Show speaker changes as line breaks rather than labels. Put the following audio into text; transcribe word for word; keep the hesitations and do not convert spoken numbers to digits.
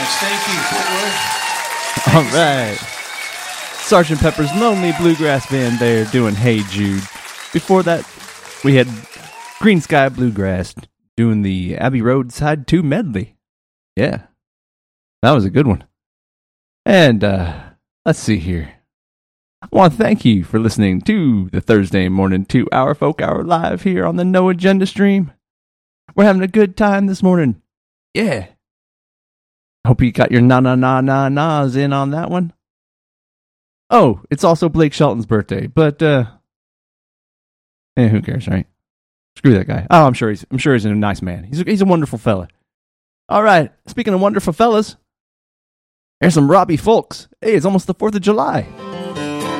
much. Thank you, Fort Worth.
All right. Sergeant Pepper's Lonely Bluegrass Band there doing Hey Jude. Before that, we had Green Sky Bluegrass doing the Abbey Road Side two medley. Yeah, that was a good one. And uh, let's see here. I want to thank you for listening to the Thursday morning two hour Folk Hour live here on the No Agenda stream. We're having a good time this morning. Yeah. Hope you got your na-na-na-na-nas in on that one. Oh, it's also Blake Shelton's birthday, but uh, eh, who cares, right? Screw that guy. Oh, I'm sure he's I'm sure he's a nice man. He's a, he's a wonderful fella. All right, speaking of wonderful fellas, here's some Robbie Fulks. Hey, it's almost the fourth of July.